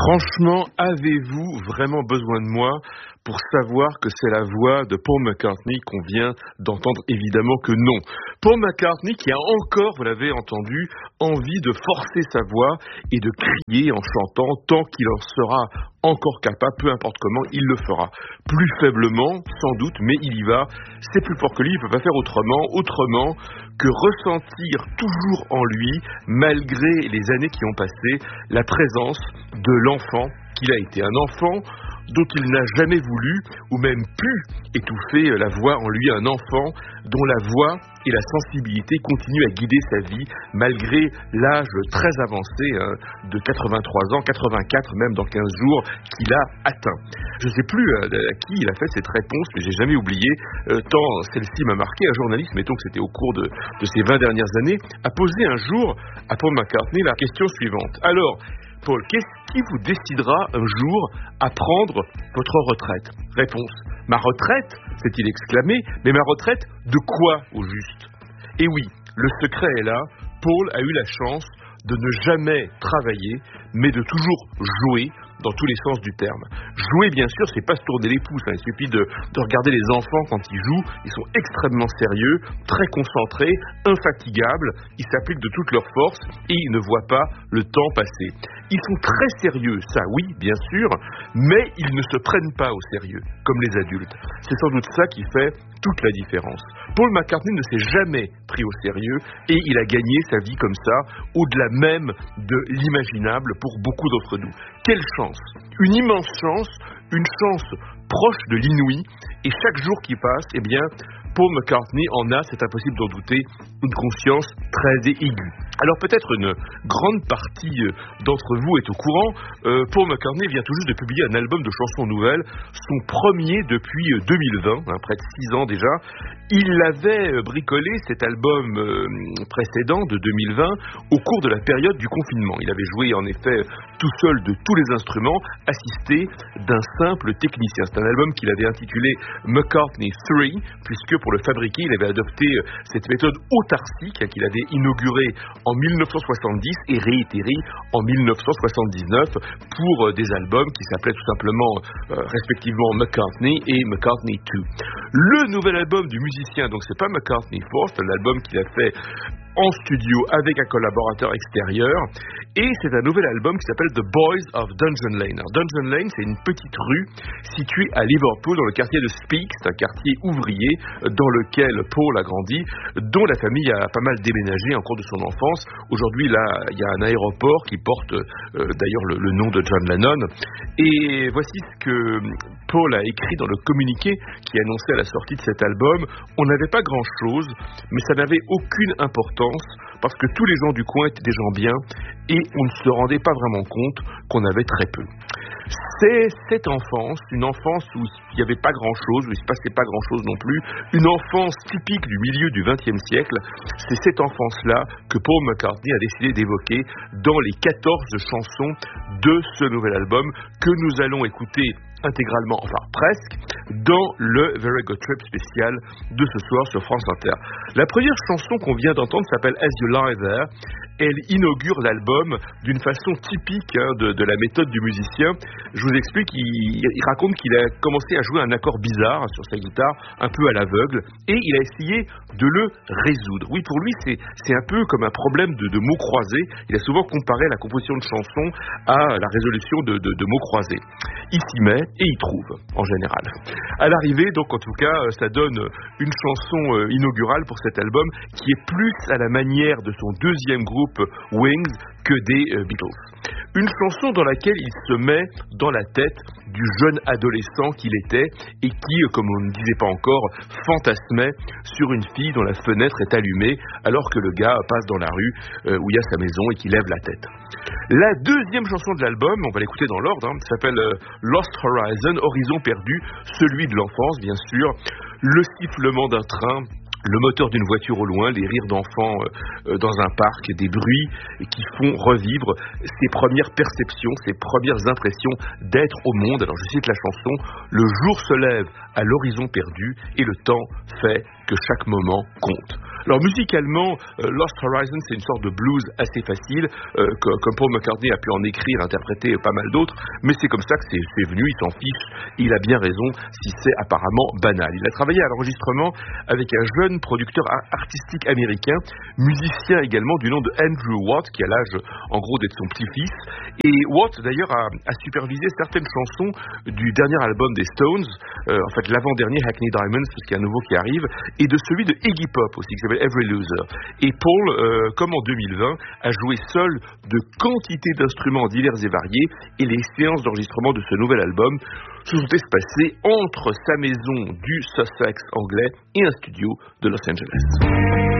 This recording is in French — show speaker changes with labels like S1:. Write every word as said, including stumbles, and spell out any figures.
S1: Franchement, avez-vous vraiment besoin de moi pour savoir que c'est la voix de Paul McCartney qu'on vient d'entendre? Évidemment que non. Paul McCartney qui a encore, vous l'avez entendu, envie de forcer sa voix et de crier en chantant tant qu'il en sera encore capable, peu importe comment, il le fera. Plus faiblement, sans doute, mais il y va. C'est plus fort que lui, il ne peut pas faire autrement, autrement que ressentir toujours en lui, malgré les années qui ont passé, la présence de l'enfant qu'il a été. Un enfant dont il n'a jamais voulu ou même pu étouffer la voix en lui, un enfant dont la voix et la sensibilité continuent à guider sa vie malgré l'âge très avancé hein, de quatre-vingt-trois ans, quatre-vingt-quatre même dans quinze jours qu'il a atteint. Je ne sais plus euh, à qui il a fait cette réponse, mais j'ai jamais oublié, euh, tant celle-ci m'a marqué. Un journaliste, mettons que c'était au cours de, de ces vingt dernières années, a posé un jour à Paul McCartney la question suivante. Alors, Paul, qu'est-ce qui vous décidera un jour à prendre votre retraite? Réponse: ma retraite, s'est-il exclamé, mais ma retraite de quoi au juste? Et oui, le secret est là. Paul a eu la chance de ne jamais travailler, mais de toujours jouer dans tous les sens du terme. Jouer, bien sûr, c'est pas se tourner les pouces, hein. Il suffit de, de regarder les enfants quand ils jouent. Ils sont extrêmement sérieux, très concentrés, infatigables. Ils s'appliquent de toute leur force et ils ne voient pas le temps passer. Ils sont très sérieux, ça oui, bien sûr, mais ils ne se prennent pas au sérieux, comme les adultes. C'est sans doute ça qui fait toute la différence. Paul McCartney ne s'est jamais pris au sérieux et il a gagné sa vie comme ça, au-delà même de l'imaginable pour beaucoup d'entre nous. Quelle chance! Une immense chance, une chance proche de l'inouï, et chaque jour qui passe, eh bien, Paul McCartney en a, c'est impossible d'en douter, une conscience très aiguë. Alors peut-être une grande partie d'entre vous est au courant, euh, Paul McCartney vient tout juste de publier un album de chansons nouvelles, son premier depuis deux mille vingt, hein, près de six ans déjà. Il avait bricolé cet album euh, précédent de deux mille vingt au cours de la période du confinement. Il avait joué en effet tout seul de tous les instruments, assisté d'un simple technicien. C'est un album qu'il avait intitulé McCartney trois, puisque pour le fabriquer, il avait adopté cette méthode autarcique hein, qu'il avait inaugurée en mille neuf cent soixante-dix et réitéré en mille neuf cent soixante-dix-neuf pour des albums qui s'appelaient tout simplement euh, respectivement McCartney et McCartney deux. Le nouvel album du musicien, donc c'est pas McCartney quatre, c'est l'album qu'il a fait en studio avec un collaborateur extérieur, et c'est un nouvel album qui s'appelle The Boys of Dungeon Lane. Alors, Dungeon Lane, c'est une petite rue située à Liverpool dans le quartier de Speke, c'est un quartier ouvrier dans lequel Paul a grandi, dont la famille a pas mal déménagé en cours de son enfance. Aujourd'hui, là, il y a un aéroport qui porte euh, d'ailleurs le, le nom de John Lennon, et voici ce que Paul a écrit dans le communiqué qui annonçait la sortie de cet album. On n'avait pas grand-chose, mais ça n'avait aucune importance parce que tous les gens du coin étaient des gens bien et on ne se rendait pas vraiment compte qu'on avait très peu. C'est cette enfance, une enfance où il n'y avait pas grand-chose, où il ne se passait pas grand-chose non plus, une enfance typique du milieu du vingtième siècle. C'est cette enfance-là que Paul McCartney a décidé d'évoquer dans les quatorze chansons de ce nouvel album que nous allons écouter intégralement, enfin presque, dans le Very Good Trip spécial de ce soir sur France Inter. La première chanson qu'on vient d'entendre s'appelle As You Lie There. Elle inaugure l'album d'une façon typique hein, de, de la méthode du musicien. Je vous explique, il, il raconte qu'il a commencé à jouer un accord bizarre sur sa guitare, un peu à l'aveugle, et il a essayé de le résoudre. Oui, pour lui, c'est, c'est un peu comme un problème de, de mots croisés. Il a souvent comparé la composition de chansons à la résolution de, de, de mots croisés. Il s'y met et il trouve, en général. À l'arrivée, donc, en tout cas, ça donne une chanson inaugurale pour cet album qui est plus à la manière de son deuxième groupe Wings que des euh, Beatles. Une chanson dans laquelle il se met dans la tête du jeune adolescent qu'il était et qui, comme on ne disait pas encore, fantasmait sur une fille dont la fenêtre est allumée alors que le gars passe dans la rue euh, où il y a sa maison et qui lève la tête. La deuxième chanson de l'album, on va l'écouter dans l'ordre, hein, s'appelle euh, Lost Horizon, Horizon perdu, celui de l'enfance bien sûr, le sifflement d'un train, le moteur d'une voiture au loin, les rires d'enfants euh, dans un parc, des bruits qui font revivre ses premières perceptions, ses premières impressions d'être au monde. Alors je cite la chanson: le jour se lève à l'horizon perdu et le temps fait que chaque moment compte. Alors musicalement, euh, Lost Horizon, c'est une sorte de blues assez facile, euh, que, comme Paul McCartney a pu en écrire, interpréter euh, pas mal d'autres, mais c'est comme ça que c'est, c'est venu, il s'en fiche, il a bien raison si c'est apparemment banal. Il a travaillé à l'enregistrement avec un jeune producteur artistique américain, musicien également du nom de Andrew Watt, qui a l'âge en gros d'être son petit-fils, et Watt d'ailleurs a, a supervisé certaines chansons du dernier album des Stones, euh, en fait l'avant-dernier Hackney Diamonds, parce qu'il y a un nouveau qui arrive, et de celui de Iggy Pop aussi, qui s'appelle Every Loser. Et Paul, euh, comme en deux mille vingt, a joué seul de quantité d'instruments divers et variés, et les séances d'enregistrement de ce nouvel album se sont espacées entre sa maison du Sussex anglais et un studio de Los Angeles.